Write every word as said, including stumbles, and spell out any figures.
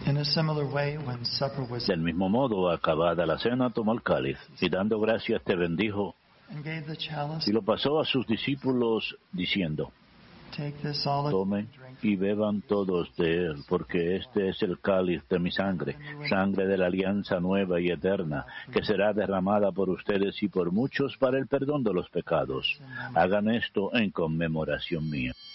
In a similar way, when supper was Del mismo modo, acabada la cena, tomó el cáliz y dando gracias te bendijo and gave the chalice, y lo pasó a sus discípulos diciendo: take this all of you tomen and drink. y beban todos de él, porque este es el cáliz de mi sangre, sangre de la alianza nueva y eterna, que será derramada por ustedes y por muchos para el perdón de los pecados. Hagan esto en conmemoración mía.